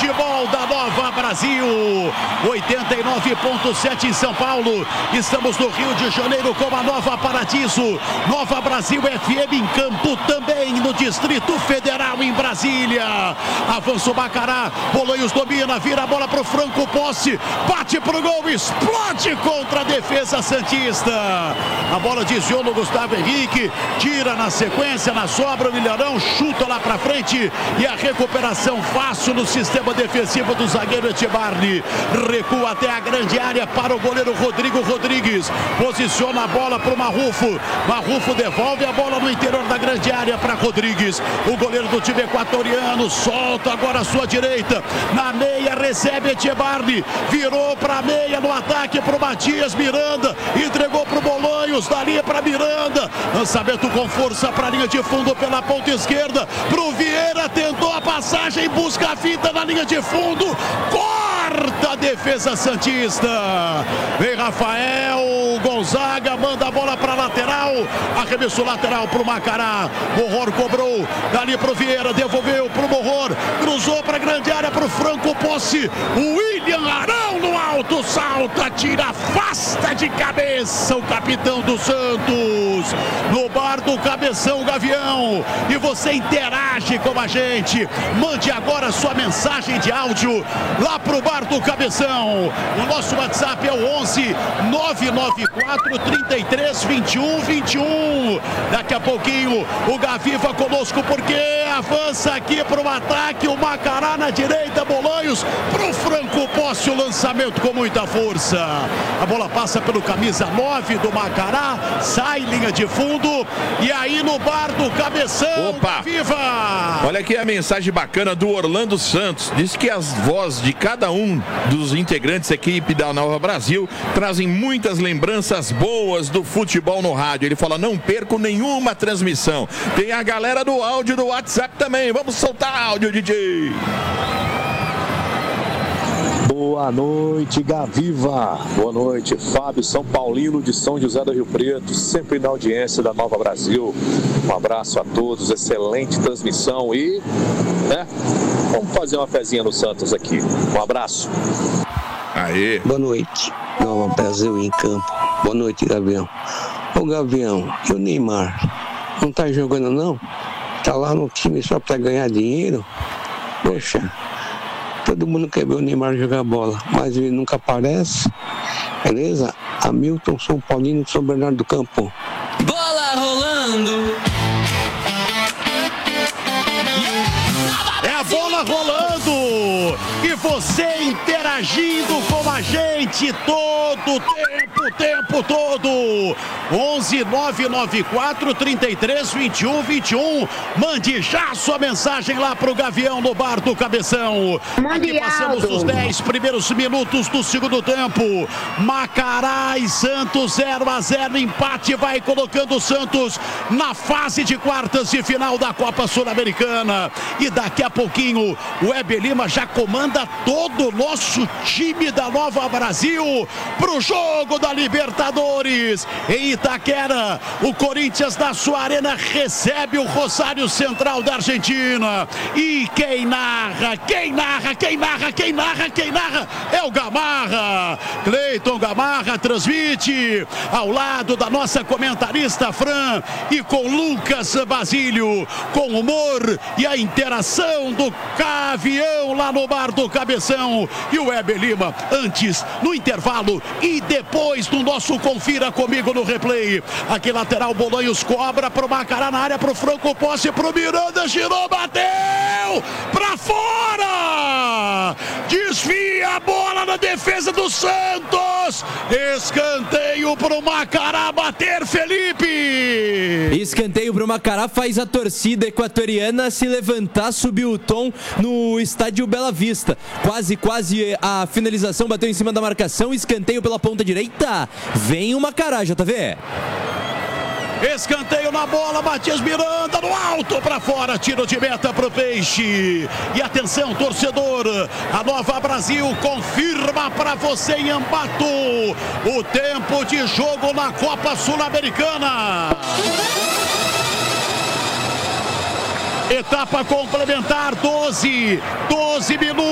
futebol da Nova Brasil. 89.7 em São Paulo. Estamos no Rio de Janeiro com a Nova Paradiso. Nova Brasil FM em campo também no Distrito Federal em Brasília. Avança o Macará. Bolanhos domina, vira a bola pro Franco, posse, bate pro gol, explode contra a defesa santista. A bola desviou no Gustavo Henrique, tira na sequência, na sobra o Ilharão, chuta lá pra frente e a recuperação fácil no sistema defensivo do zagueiro Etchebarri. Recua até a grande área para o goleiro Rodrigo Rodrigues. Posiciona a bola pro Marrufo. Marrufo devolve a bola no interior da grande área para Rodrigues. O goleiro do time equatoriano solta agora a sua direita. Na meia recebe Etchebarri. Virou pra meia no ataque pro Matias Miranda. Entregou pro Bolanhos. Dali para Miranda. Lançamento com força para a linha de fundo pela ponta esquerda. Pro Vieira. Tentou a passagem. Busca a fita na linha de fundo. Corta a defesa santista. Vem Rafael Gonzaga. Manda a bola para lateral. Arremesso lateral pro Macará. Morror cobrou. Dali pro Vieira. Devolveu pro Morror. Cruzou para a grande área pro Franco, posse. William Arão no alto. Salta, tira, afasta de cabeça o capitão do Santos. No bar do Cabeção Gavião. E você interage com a gente. Mande agora sua mensagem de áudio lá pro bar do Cabeção. O nosso WhatsApp é o 11 994 33 21 21. Daqui a pouquinho o Gaviva conosco porque avança aqui pro ataque. O Macará na direita, Bolanhos pro Franco, posse, o lançamento com muita força. A bola passa pelo camisa 9 do Macará, sai linha de fundo e aí no bar do Cabeção. Opa! Viva! Olha aqui a mensagem bacana do Orlando Santos. Diz que as vozes de cada um dos integrantes da equipe da Nova Brasil trazem muitas lembranças boas do futebol no rádio. Ele fala, não perco nenhuma transmissão. Tem a galera do áudio do WhatsApp também. Vamos soltar áudio, DJ. Boa noite, Gaviva. Boa noite, Fábio São Paulino de São José do Rio Preto, sempre na audiência da Nova Brasil. Um abraço a todos, excelente transmissão e, vamos fazer uma fezinha no Santos aqui. Um abraço. Aê. Boa noite, Nova Brasil em campo. Boa noite, Gavião. Ô, Gavião, e o Neymar? Não tá jogando, não? Tá lá no time só pra ganhar dinheiro? Poxa. Todo mundo quer ver o Neymar jogar bola, mas ele nunca aparece. Beleza? Hamilton, São Paulino, São Bernardo do Campo. Bola rolando. É a bola rolando. E você interagindo com a gente todo o tempo todo. 11 994 33 21 21. Mande já sua mensagem lá pro Gavião no bar do Cabeção. Aqui passamos os 10 primeiros minutos do segundo tempo. Macará e Santos 0-0. Empate vai colocando o Santos na fase de quartas de final da Copa Sul-Americana. E daqui a pouquinho o Weber Lima já comanda todo o nosso time da Nova Brasil pro jogo da Libertadores. Em Itaquera, o Corinthians na sua arena recebe o Rosário Central da Argentina. E quem narra é o Gamarra. Cleiton Gamarra transmite ao lado da nossa comentarista Fran e com Lucas Basílio, com humor e a interação do Gavião lá no bar do Cabeção. E o Weber Lima antes, no intervalo e depois do nosso Confira Comigo no replay. Aqui lateral, Bolanhos cobra pro Macará na área, pro Franco, posse pro Miranda, girou, bateu pra fora, desvia a bola na defesa do Santos, escanteio pro Macará bater, Felipe. Escanteio pro Macará faz a torcida equatoriana se levantar, subir o tom no estádio Bela Vista. Quase a finalização, bateu em cima da marcação, escanteio pela ponta direita. Vem o Macará, JV. Escanteio na bola, Matias Miranda no alto para fora, tiro de meta pro Peixe. E atenção, torcedor, a Nova Brasil confirma para você em Ambato o tempo de jogo na Copa Sul-Americana. Etapa complementar, 12 minutos.